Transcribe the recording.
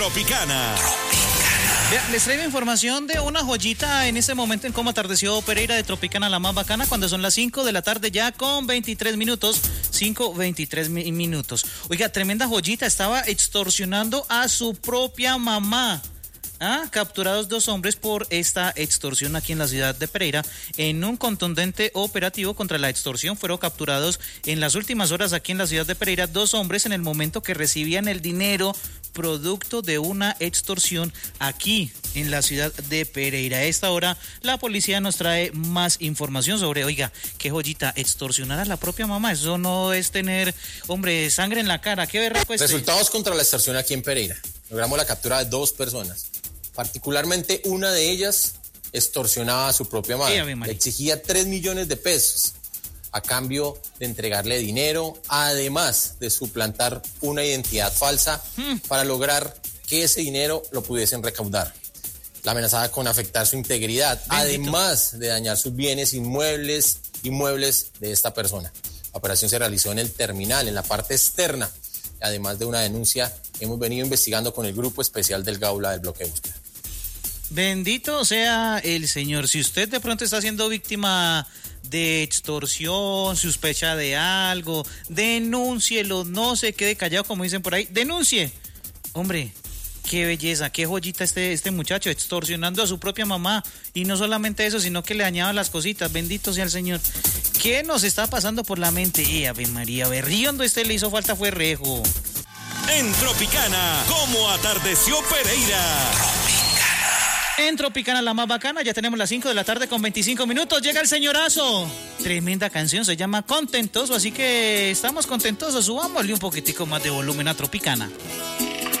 Tropicana. Vea, les traigo información de una joyita en este momento en cómo atardeció Pereira de Tropicana, la más bacana, cuando son las 5 de la tarde ya con 23 minutos. 5:23 minutos. Oiga, tremenda joyita, estaba extorsionando a su propia mamá. Capturados 2 hombres por esta extorsión aquí en la ciudad de Pereira. En un contundente operativo contra la extorsión fueron capturados en las últimas horas aquí en la ciudad de Pereira 2 hombres en el momento que recibían el dinero producto de una extorsión aquí en la ciudad de Pereira. A esta hora la policía nos trae más información sobre, oiga, qué joyita, extorsionar a la propia mamá. Eso no es tener, hombre, sangre en la cara. Qué berraco este. Resultados contra la extorsión aquí en Pereira. Logramos la captura de 2 personas. Particularmente una de ellas extorsionaba a su propia madre. Le exigía 3 millones de pesos a cambio de entregarle dinero, además de suplantar una identidad falsa para lograr que ese dinero lo pudiesen recaudar. La amenazaba con afectar su integridad, además de dañar sus bienes inmuebles de esta persona. La operación se realizó en el terminal, en la parte externa. Además de una denuncia, hemos venido investigando con el Grupo Especial del Gaula del Bloque de Búsqueda. Bendito sea el Señor. Si usted de pronto está siendo víctima de extorsión, sospecha de algo, denúncielo, no se quede callado como dicen por ahí, denuncie. Hombre, qué belleza, qué joyita este muchacho, extorsionando a su propia mamá. Y no solamente eso, sino que le dañaba las cositas. Bendito sea el Señor. ¿Qué nos está pasando por la mente? Ave María, berriondo le hizo falta fue rejo. En Tropicana, ¿cómo atardeció Pereira? En Tropicana, la más bacana, ya tenemos las 5 de la tarde con 25 minutos. Llega el señorazo. Tremenda canción, se llama Contentoso, así que estamos contentosos. Subámosle un poquitico más de volumen a Tropicana.